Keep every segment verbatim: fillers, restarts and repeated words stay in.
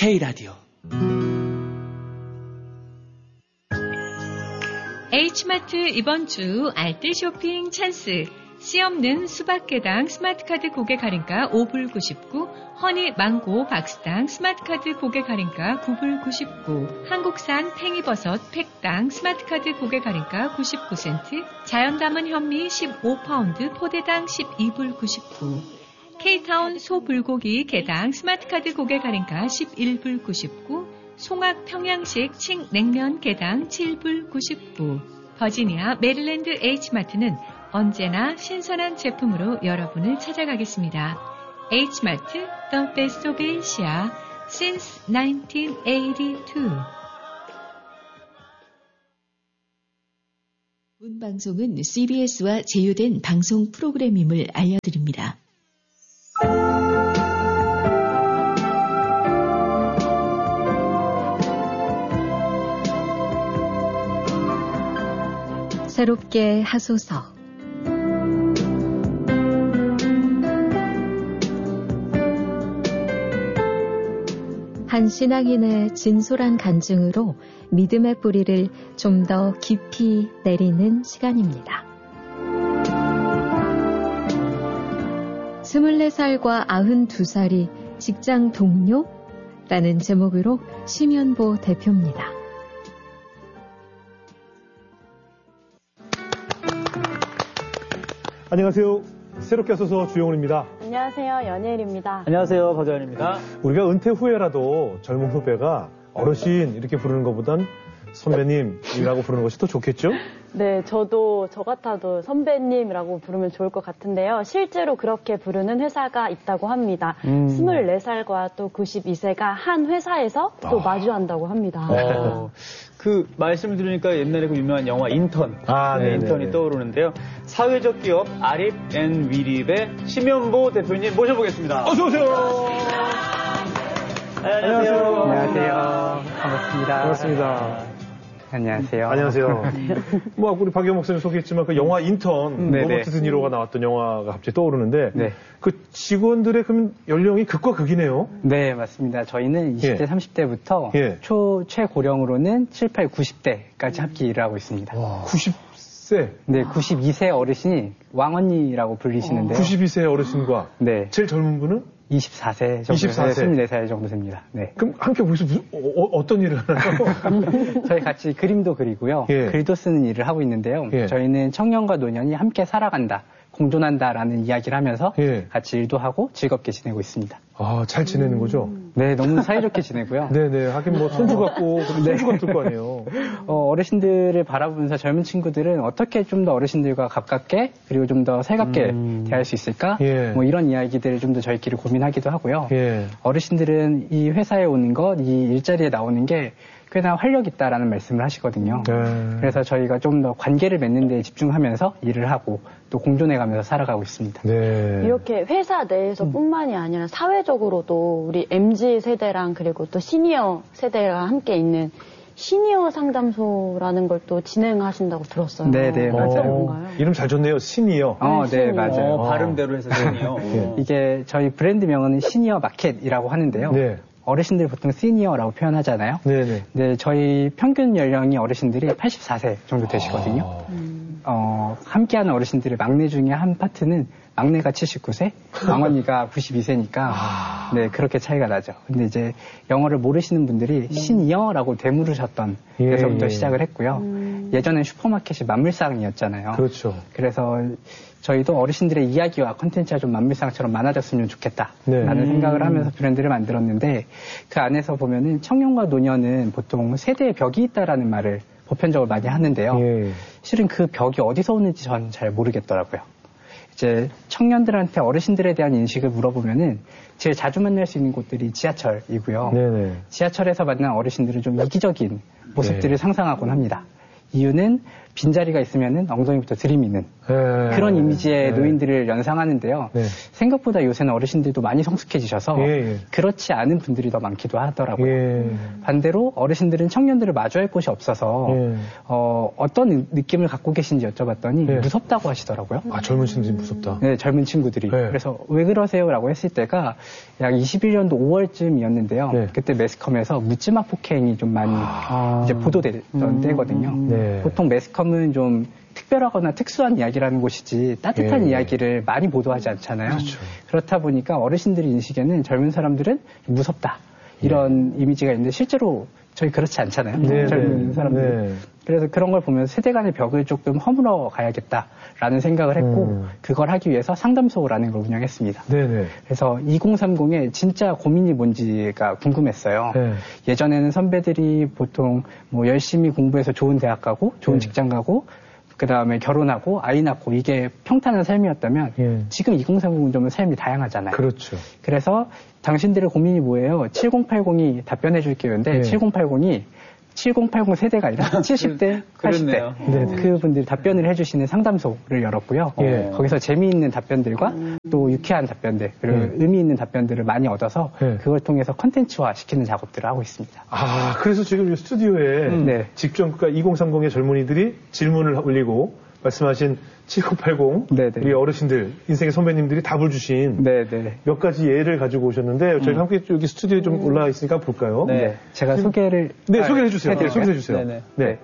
K라디오 H마트 이번 주 알뜰 쇼핑 찬스. 씨 없는 수박 개당 스마트카드 고객 할인가 오 불 구십구, 허니 망고 박스당 스마트카드 고객 할인가 구 불 구십구, 한국산 팽이버섯 팩당 스마트카드 고객 할인가 구십구 센트, 자연 담은 현미 십오 파운드 포대당 십이 불 구십구, K타운 소불고기 개당 스마트카드 고객 할인가 십일 불 구십구, 송악 평양식 칡 냉면 개당 칠 불 구십구. 버지니아 메릴랜드 H마트는 언제나 신선한 제품으로 여러분을 찾아가겠습니다. H마트, The Best of Asia, since 나인틴 에이티투. 본 방송은 씨비에스와 제휴된 방송 프로그램임을 알려드립니다. 새롭게 하소서. 한 신앙인의 진솔한 간증으로 믿음의 뿌리를 좀 더 깊이 내리는 시간입니다. 스물네 살과 아흔두 살이 직장 동료라는 제목으로 심연보 대표입니다. 안녕하세요. 새롭게 하소서 주영훈입니다. 안녕하세요. 연예일입니다. 안녕하세요. 박재환입니다. 우리가 은퇴 후에라도 젊은 후배가 어르신 이렇게 부르는 것보단 선배님이라고 부르는 것이 더 좋겠죠? 네, 저도 저 같아도 선배님이라고 부르면 좋을 것 같은데요. 실제로 그렇게 부르는 회사가 있다고 합니다. 음. 스물네 살과 또 구십이 세가 한 회사에서 또 아. 마주한다고 합니다. 어. 그 말씀을 들으니까 옛날에 그 유명한 영화 인턴, 아, 네, 인턴이 떠오르는데요. 사회적 기업 아립 앤 위립의 심연보 대표님 모셔보겠습니다. 어서 오세요. 네, 안녕하세요. 안녕하세요. 반갑습니다. 반갑습니다. 안녕하세요. 안녕하세요. 뭐 우리 박영 목사님 소개했지만 그 영화 인턴 음, 로버트 드니로가 나왔던 영화가 갑자기 떠오르는데 네. 그 직원들의 그럼 연령이 극과 극이네요. 네, 맞습니다. 저희는 이십 대, 예. 삼십 대부터 예. 초 최고령으로는 칠, 팔, 구십 대까지 함께 일을 하고 있습니다. 와. 구십 세? 네, 구십이 세 어르신이 왕언니라고 불리시는데요. 구십이 세 어르신과 네. 제일 젊은 분은? 이십사 세 정도, 이십사 세. 스물네 살 정도 됩니다. 네. 그럼 함께 거기서 무슨, 어, 어떤 일을 하나요? 저희 같이 그림도 그리고요. 예. 글도 쓰는 일을 하고 있는데요. 예. 저희는 청년과 노년이 함께 살아간다, 공존한다라는 이야기를 하면서 예. 같이 일도 하고 즐겁게 지내고 있습니다. 아, 잘 지내는 거죠? 네, 너무 사이좋게 지내고요. 네네. 하긴 뭐 손주 같고, 손주 같을 거 아니에요. 어, 어르신들을 바라보면서 젊은 친구들은 어떻게 좀 더 어르신들과 가깝게 그리고 좀 더 살갑게 음. 대할 수 있을까? 예. 뭐 이런 이야기들을 좀 더 저희끼리 고민하기도 하고요. 예. 어르신들은 이 회사에 오는 것, 이 일자리에 나오는 게 꽤나 활력 있다라는 말씀을 하시거든요. 네. 그래서 저희가 좀 더 관계를 맺는 데 집중하면서 일을 하고 또 공존해가면서 살아가고 있습니다. 네. 이렇게 회사 내에서뿐만이 음. 아니라 사회적으로도 우리 엠지 세대랑 그리고 또 시니어 세대가 함께 있는 시니어 상담소라는 걸 또 진행하신다고 들었어요. 네네, 맞아요. 뭔가요? 이름 잘 좋네요. 시니어. 어, 네, 맞아요. 어, 발음대로 해서 시니어. 네. 이게 저희 브랜드 명은 시니어 마켓이라고 하는데요. 네. 어르신들 보통 시니어라고 표현하잖아요. 네네. 네, 저희 평균 연령이 어르신들이 팔십사 세 정도 되시거든요. 아. 음. 어, 함께하는 어르신들의 막내 중에 한 파트는 막내가 칠십구 세, 왕언니가 구십이 세니까 아. 네, 그렇게 차이가 나죠. 근데 이제 영어를 모르시는 분들이 음. 시니어라고 되물으셨던 예, 데서부터 예. 시작을 했고요. 음. 예전엔 슈퍼마켓이 만물상이었잖아요. 그렇죠. 그래서 저희도 어르신들의 이야기와 콘텐츠가 좀 만물상처럼 많아졌으면 좋겠다라는 네. 생각을 하면서 브랜드를 만들었는데 그 안에서 보면은 청년과 노년은 보통 세대의 벽이 있다라는 말을 보편적으로 많이 하는데요. 예. 실은 그 벽이 어디서 오는지 전 잘 모르겠더라고요. 이제 청년들한테 어르신들에 대한 인식을 물어보면은 제일 자주 만날 수 있는 곳들이 지하철이고요. 네네. 지하철에서 만난 어르신들은 좀 이기적인 모습들을 네. 상상하곤 합니다. 이유는 빈자리가 있으면은 엉덩이부터 들이미는 네. 그런 이미지의 네. 노인들을 연상하는데요. 네. 생각보다 요새는 어르신들도 많이 성숙해지셔서 예. 그렇지 않은 분들이 더 많기도 하더라고요. 예. 반대로 어르신들은 청년들을 마주할 곳이 없어서 예. 어, 어떤 느낌을 갖고 계신지 여쭤봤더니 예. 무섭다고 하시더라고요. 아, 젊은 친구들이 무섭다? 네, 젊은 친구들이. 예. 그래서 왜 그러세요라고 했을 때가 약 이십일 년도 오월쯤이었는데요. 예. 그때 매스컴에서 묻지마 폭행이 좀 많이 아. 이제 보도됐던 음. 때거든요. 네. 보통 매스컴은 좀 특별하거나 특수한 이야기라는 곳이지 따뜻한 예. 이야기를 많이 보도하지 않잖아요. 그렇죠. 그렇다 보니까 어르신들이 인식에는 젊은 사람들은 무섭다 이런 예. 이미지가 있는데 실제로 저희 그렇지 않잖아요. 네, 젊은 네. 사람들. 네. 그래서 그런 걸 보면서 세대 간의 벽을 조금 허물어 가야겠다라는 생각을 했고 음. 그걸 하기 위해서 상담소라는 걸 운영했습니다. 네네. 그래서 이공삼공에 진짜 고민이 뭔지가 궁금했어요. 네. 예전에는 선배들이 보통 뭐 열심히 공부해서 좋은 대학 가고 좋은 네. 직장 가고 그 다음에 결혼하고 아이 낳고 이게 평탄한 삶이었다면 예. 지금 이공삼공은 좀 삶이 다양하잖아요. 그렇죠. 그래서 당신들의 고민이 뭐예요? 칠공팔공이 답변해 줄 기회인데 예. 칠공팔공이 칠공팔공 세대가 아니라 칠십 대, 팔십 대 그분들이 답변을 해주시는 상담소를 열었고요. 예. 거기서 재미있는 답변들과 음. 또 유쾌한 답변들 그리고 예. 의미 있는 답변들을 많이 얻어서 예. 그걸 통해서 컨텐츠화 시키는 작업들을 하고 있습니다. 아, 그래서 지금 이 스튜디오에 음. 네. 직접 그러니까 이공삼공의 젊은이들이 질문을 올리고 말씀하신 칠공팔공 네네. 우리 어르신들 인생의 선배님들이 답을 주신 네네. 몇 가지 예를 가지고 오셨는데 저희가 음. 함께 여기 스튜디오에 좀 올라와 있으니까 볼까요? 네, 제가 지금, 소개를 네 소개해 주세요. 네, 소개해 주세요. 네네. 네.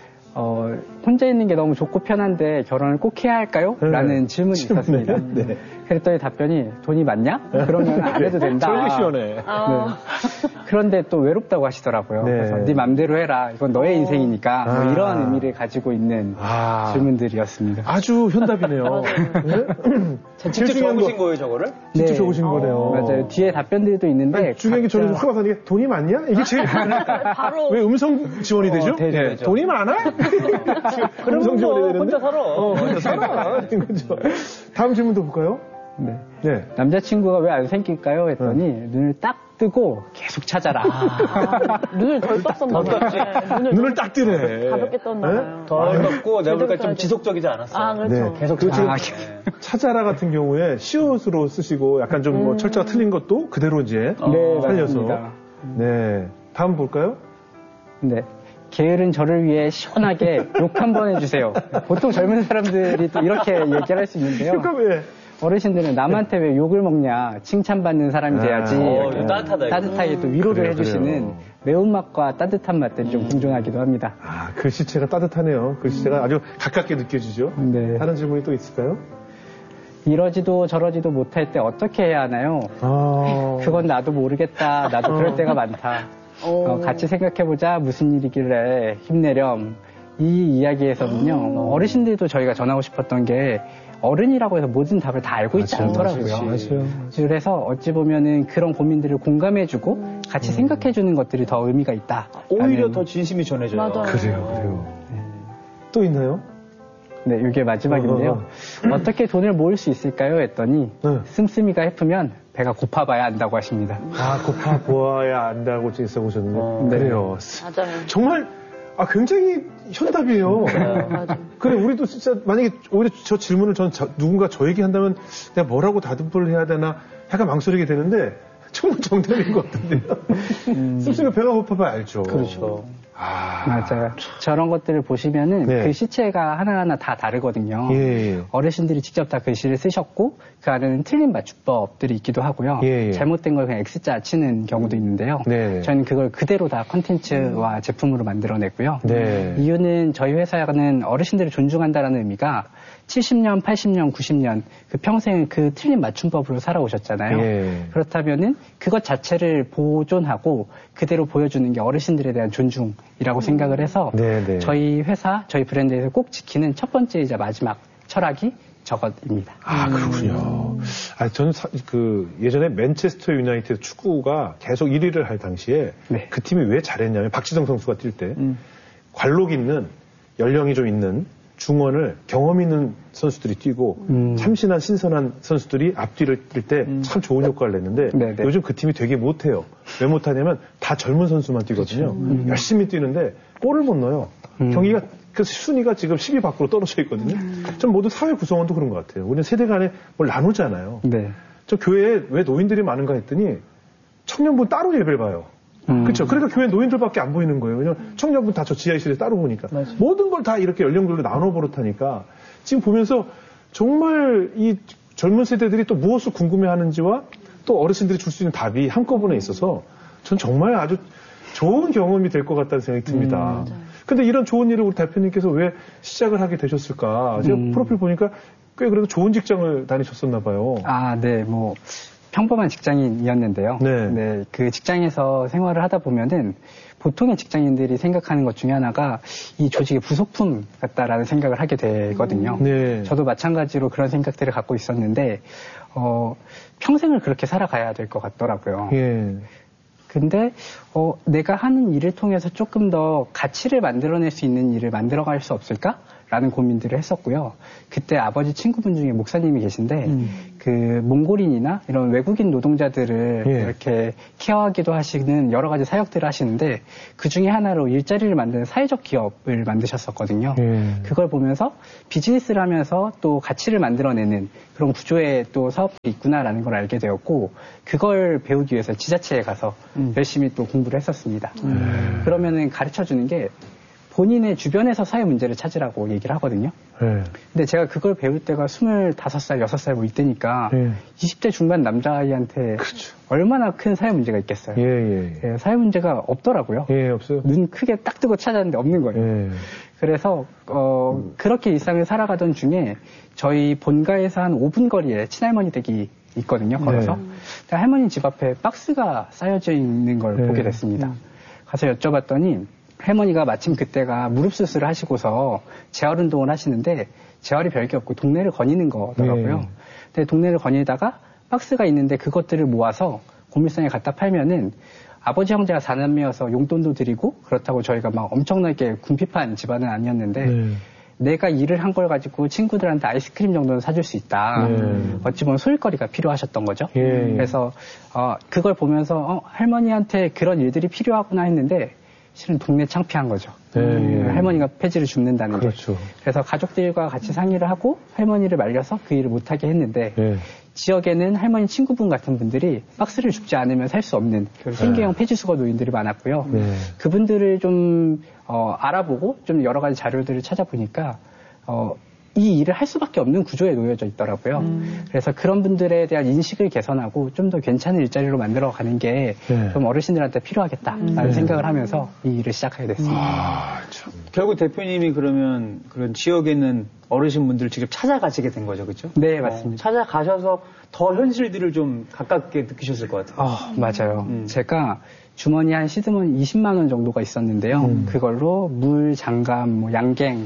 어, 혼자 있는 게 너무 좋고 편한데 결혼을 꼭 해야 할까요? 네. 라는 질문이 있었습니다. 네. 그랬더니 답변이 돈이 많냐? 그러면 안 해도 된다. 저게 시원해. 아. 네. 그런데 또 외롭다고 하시더라고요. 네. 그래서 네 맘대로 해라. 이건 너의 인생이니까 아. 뭐 이런 의미를 가지고 있는 아. 질문들이었습니다. 아주 현답이네요. 네? 직접 적으신 거예요, 저거를? 직접 네. 적으신 거네요. 맞아요. 뒤에 답변들도 있는데 아니, 중요한 게 저는 확 와서 이게 돈이 많냐? 이게 제일 바로 왜 음성 지원이 되죠? 어, 되죠, 네. 되죠. 돈이 많아? 음성 지원이 되는데 혼자 살아. 어, 혼자 살아. 거죠. 다음 질문도 볼까요? 네. 네. 남자친구가 왜 안 생길까요? 했더니 네. 눈을 딱 뜨고 계속 찾아라. 아, 눈을 덜 떴었나 봐요. 네, 눈을, 눈을 딱 뜨네. 가볍게 떴나 봐요. 네? 덜 떴고 내가 보니까 좀 지속적이지 않았어요. 아, 그렇죠. 네. 계속 찾아라. 찾아라 같은 경우에 시옷으로 쓰시고 약간 좀 뭐 음. 철자가 틀린 것도 그대로 이제 네, 살려서. 맞습니다. 네. 다음 볼까요? 네. 게으른 저를 위해 시원하게 욕 한번 해주세요. 보통 젊은 사람들이 또 이렇게 얘기를 할 수 있는데요. 그러니까 어르신들은 남한테 왜 욕을 먹냐, 칭찬받는 사람이 돼야지. 어, 따뜻하다, 따뜻하게 또 위로를 그래요, 해주시는 그래요. 매운맛과 따뜻한 맛들이 좀 공존하기도 합니다. 아, 글씨체가 따뜻하네요. 글씨체가 아주 가깝게 느껴지죠. 네. 다른 질문이 또 있을까요? 이러지도 저러지도 못할 때 어떻게 해야 하나요? 아... 그건 나도 모르겠다. 나도 그럴 때가 많다. 어, 같이 생각해보자. 무슨 일이길래 힘내렴. 이 이야기에서는요, 어르신들도 저희가 전하고 싶었던 게 어른이라고 해서 모든 답을 다 알고 있지 맞아요, 않더라고요. 맞아요, 맞아요. 그래서 어찌 보면은 그런 고민들을 공감해주고 같이 음. 생각해주는 것들이 더 의미가 있다. 오히려 더 진심이 전해져요. 맞아요. 그래요, 그래요. 네. 또 있나요? 네, 이게 마지막인데요. 어, 어. 어떻게 돈을 모을 수 있을까요? 했더니 네. 씀씀이가 해프면 배가 고파봐야 안다고 하십니다. 아, 고파보아야 안다고 써보셨는데. 어, 그래요. 맞아요. 정말 아, 굉장히 현답이에요. 네, 맞아. 그래, 우리도 진짜, 만약에 오히려 저 질문을 전 저, 누군가 저에게 한다면 내가 뭐라고 다듬을 해야 되나 약간 망설이게 되는데 정말 정답인 것 같은데요. 음. 씀씀이 배가 고파봐 알죠. 그렇죠. 아. 맞아요. 저런 것들을 보시면은 네. 글씨체가 하나하나 다 다르거든요. 예. 어르신들이 직접 다 글씨를 쓰셨고 그 안에는 틀린 맞춤법들이 있기도 하고요. 예. 잘못된 걸 그냥 X자 치는 경우도 있는데요. 네. 저희는 그걸 그대로 다 콘텐츠와 제품으로 만들어냈고요. 네. 이유는 저희 회사는 어르신들을 존중한다는 의미가 칠십 년, 팔십 년, 구십 년 그 평생 그 틀린 맞춤법으로 살아오셨잖아요. 예. 그렇다면은 그것 자체를 보존하고 그대로 보여주는 게 어르신들에 대한 존중이라고 생각을 해서 네네. 저희 회사, 저희 브랜드에서 꼭 지키는 첫 번째이자 마지막 철학이 저것입니다. 아, 그렇군요. 아, 저는 사, 그 예전에 맨체스터 유나이티드 축구가 계속 일 위를 할 당시에 네. 그 팀이 왜 잘했냐면 박지성 선수가 뛸 때 음. 관록 있는 연령이 좀 있는 중원을 경험 있는 선수들이 뛰고 음. 참신한 신선한 선수들이 앞뒤를 뛸 때 참 음. 좋은 효과를 냈는데 네네. 요즘 그 팀이 되게 못해요. 왜 못하냐면 다 젊은 선수만 뛰거든요. 그렇죠. 음. 열심히 뛰는데 골을 못 넣어요. 음. 경기가 그래서 순위가 지금 십 위 밖으로 떨어져 있거든요. 음. 전 모두 사회 구성원도 그런 것 같아요. 우리는 세대 간에 뭘 나누잖아요. 네. 저 교회에 왜 노인들이 많은가 했더니 청년분 따로 예배를 봐요. 음. 그렇죠. 그러니까 교회 노인들밖에 안 보이는 거예요. 왜냐면 청년분 다 저 지하실에 따로 보니까. 맞아. 모든 걸 다 이렇게 연령별로 나눠 버릇하니까 지금 보면서 정말 이 젊은 세대들이 또 무엇을 궁금해하는지와 또 어르신들이 줄 수 있는 답이 한꺼번에 있어서 전 정말 아주 좋은 경험이 될 것 같다는 생각이 듭니다. 음, 근데 이런 좋은 일을 우리 대표님께서 왜 시작을 하게 되셨을까? 제가 음. 프로필 보니까 꽤 그래도 좋은 직장을 다니셨었나 봐요. 아, 네, 뭐 평범한 직장인이었는데요. 네. 네, 그 직장에서 생활을 하다 보면은 보통의 직장인들이 생각하는 것 중에 하나가 이 조직의 부속품 같다라는 생각을 하게 되거든요. 네. 저도 마찬가지로 그런 생각들을 갖고 있었는데 어, 평생을 그렇게 살아가야 될 것 같더라고요. 예. 근데 어, 내가 하는 일을 통해서 조금 더 가치를 만들어낼 수 있는 일을 만들어갈 수 없을까? 라는 고민들을 했었고요. 그때 아버지 친구분 중에 목사님이 계신데 음. 그 몽골인이나 이런 외국인 노동자들을 예. 이렇게 케어하기도 하시는 여러 가지 사역들을 하시는데 그 중에 하나로 일자리를 만드는 사회적 기업을 만드셨었거든요. 예. 그걸 보면서 비즈니스를 하면서 또 가치를 만들어내는 그런 구조의 또 사업들이 있구나라는 걸 알게 되었고 그걸 배우기 위해서 지자체에 가서 음. 열심히 또 공부를 했었습니다. 음. 그러면은 가르쳐주는 게 본인의 주변에서 사회 문제를 찾으라고 얘기를 하거든요. 네. 근데 제가 그걸 배울 때가 스물다섯 살, 여섯 살 뭐 이때니까 네. 이십 대 중반 남자아이한테 그렇죠. 얼마나 큰 사회 문제가 있겠어요. 예, 예, 예. 사회 문제가 없더라고요. 예, 없어요. 눈 크게 딱 뜨고 찾았는데 없는 거예요. 예. 그래서 어, 음. 그렇게 일상을 살아가던 중에 저희 본가에서 한 오 분 거리에 친할머니 댁이 있거든요. 걸어서. 네. 할머니 집 앞에 박스가 쌓여져 있는 걸 네. 보게 됐습니다. 음. 가서 여쭤봤더니 할머니가 마침 그때가 무릎 수술을 하시고서 재활 운동을 하시는데 재활이 별게 없고 동네를 거니는 거더라고요. 네. 근데 동네를 거니다가 박스가 있는데 그것들을 모아서 고물상에 갖다 팔면은 아버지 형제가 사남매여서 용돈도 드리고 그렇다고 저희가 막 엄청나게 궁핍한 집안은 아니었는데 네. 내가 일을 한 걸 가지고 친구들한테 아이스크림 정도는 사줄 수 있다. 네. 어찌 보면 소일거리가 필요하셨던 거죠. 네. 그래서 어, 그걸 보면서 어, 할머니한테 그런 일들이 필요하구나 했는데 실은 동네 창피한 거죠. 네, 음, 할머니가 폐지를 줍는다는 그렇죠. 게. 그래서 가족들과 같이 상의를 하고 할머니를 말려서 그 일을 못하게 했는데 네. 지역에는 할머니 친구분 같은 분들이 박스를 줍지 않으면 살 수 없는 생계형 네. 폐지수거 노인들이 많았고요. 네. 그분들을 좀 어, 알아보고 좀 여러 가지 자료들을 찾아보니까 어, 이 일을 할 수밖에 없는 구조에 놓여져 있더라고요. 음. 그래서 그런 분들에 대한 인식을 개선하고 좀 더 괜찮은 일자리로 만들어가는 게 좀 네. 어르신들한테 필요하겠다라는 음. 생각을 하면서 이 일을 시작하게 됐습니다. 아, 참. 결국 대표님이 그러면 그런 지역에 있는 어르신분들을 직접 찾아가시게 된 거죠, 그렇죠? 네, 맞습니다. 어, 찾아가셔서 더 현실들을 좀 가깝게 느끼셨을 것 같아요. 아, 맞아요. 음. 제가 주머니 한 시드머니 이십만 원 정도가 있었는데요. 음. 그걸로 물, 장갑, 뭐 양갱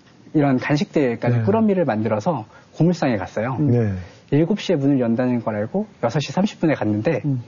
이런 간식들까지 네. 꾸러미를 만들어서 고물상에 갔어요. 네. 일곱 시에 문을 연다는 걸 알고 여섯 시 삼십 분에 갔는데 음.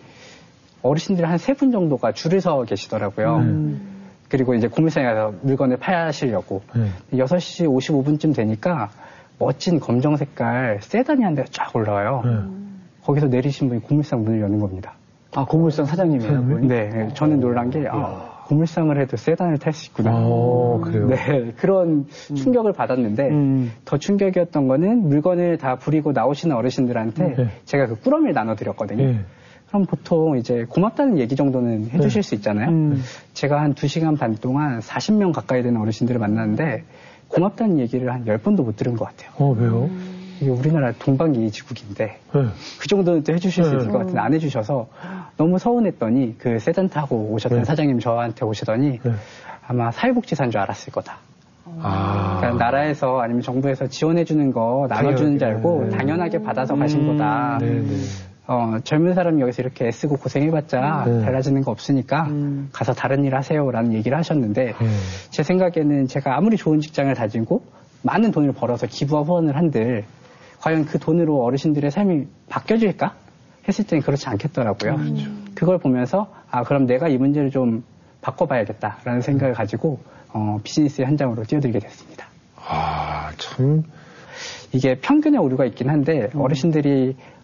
어르신들이 한 세 분 정도가 줄을 서 계시더라고요. 음. 그리고 이제 고물상에 가서 물건을 파시려고 네. 여섯 시 오십오 분쯤 되니까 멋진 검정 색깔 세단이 한 대가 쫙 올라와요. 네. 거기서 내리신 분이 고물상 문을 여는 겁니다. 아, 고물상 사장님이에요? 네. 저는 놀란 게 아, 고물상을 해도 세단을 탈 수 있구나. 오, 그래요? 네, 그런 음. 충격을 받았는데 음. 더 충격이었던 거는 물건을 다 부리고 나오시는 어르신들한테 네. 제가 그 꾸러미를 나눠드렸거든요. 네. 그럼 보통 이제 고맙다는 얘기 정도는 해주실 네. 수 있잖아요. 음. 제가 한 두 시간 반 동안 사십 명 가까이 되는 어르신들을 만났는데 고맙다는 얘기를 한 열 번도 못 들은 것 같아요. 어, 왜요? 이게 우리나라 동방예의지국인데 네. 그 정도는 또 해주실 네. 수 있을 것 같은데 안 해주셔서 너무 서운했더니 그 세단 타고 오셨던 네. 사장님 저한테 오시더니 네. 아마 사회복지사인 줄 알았을 거다. 아. 그러니까 나라에서 아니면 정부에서 지원해주는 거 나눠주는 줄 알고 네. 당연하게 받아서 음. 가신 거다. 네, 네. 어, 젊은 사람이 여기서 이렇게 애쓰고 고생해봤자 네. 달라지는 거 없으니까 음. 가서 다른 일 하세요라는 얘기를 하셨는데 네. 제 생각에는 제가 아무리 좋은 직장을 다지고 많은 돈을 벌어서 기부와 후원을 한들 과연 그 돈으로 어르신들의 삶이 바뀌어질까? 했을 때는 그렇지 않겠더라고요. 음. 그걸 보면서 아 그럼 내가 이 문제를 좀 바꿔봐야겠다라는 생각을 가지고 어, 비즈니스의 현장으로 뛰어들게 됐습니다. 아 참 이게 편견의 오류가 있긴 한데 음. 어르신들이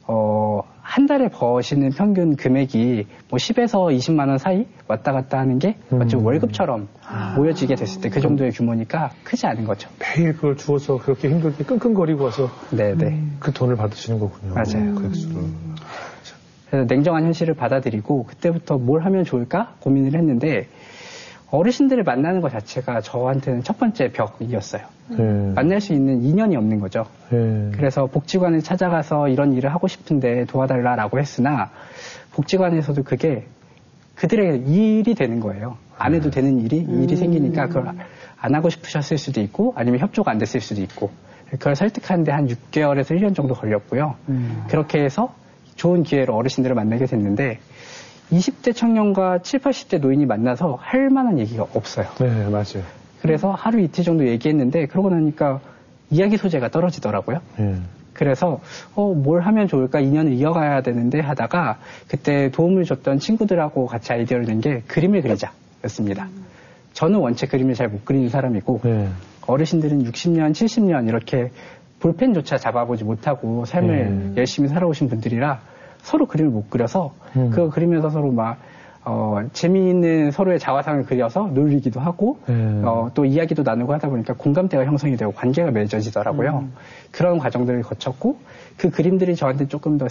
어, 한 달에 버시는 평균 금액이 뭐 십에서 이십만 원 사이 왔다 갔다 하는 게 음. 마치 월급처럼 아. 모여지게 됐을 때 그 정도의 규모니까 크지 않은 거죠. 매일 그걸 주어서 그렇게 힘들게 끙끙거리고 와서 네네. 그 돈을 받으시는 거군요. 맞아요. 그 액수를. 음. 그래서 냉정한 현실을 받아들이고 그때부터 뭘 하면 좋을까 고민을 했는데 어르신들을 만나는 것 자체가 저한테는 첫 번째 벽이었어요. 네. 만날 수 있는 인연이 없는 거죠. 네. 그래서 복지관을 찾아가서 이런 일을 하고 싶은데 도와달라라고 했으나 복지관에서도 그게 그들의 일이 되는 거예요. 안 해도 되는 일이 음. 일이 생기니까 그걸 안 하고 싶으셨을 수도 있고 아니면 협조가 안 됐을 수도 있고 그걸 설득하는데 한 육 개월에서 일 년 정도 걸렸고요. 음. 그렇게 해서 좋은 기회로 어르신들을 만나게 됐는데 이십 대 청년과 칠십, 팔십 대 노인이 만나서 할 만한 얘기가 없어요. 네, 맞아요. 그래서 하루 이틀 정도 얘기했는데 그러고 나니까 이야기 소재가 떨어지더라고요. 네. 그래서 어, 뭘 하면 좋을까 인연을 이어가야 되는데 하다가 그때 도움을 줬던 친구들하고 같이 아이디어를 낸 게 그림을 그리자였습니다. 음. 저는 원체 그림을 잘 못 그리는 사람이고 네. 어르신들은 육십 년, 칠십 년 이렇게 볼펜조차 잡아보지 못하고 삶을 음. 열심히 살아오신 분들이라 서로 그림을 못 그려서 음. 그거 그리면서 서로 막 어, 재미있는 서로의 자화상을 그려서 놀리기도 하고 음. 어, 또 이야기도 나누고 하다 보니까 공감대가 형성이 되고 관계가 맺어지더라고요. 음. 그런 과정들을 거쳤고 그 그림들이 저한테 조금 더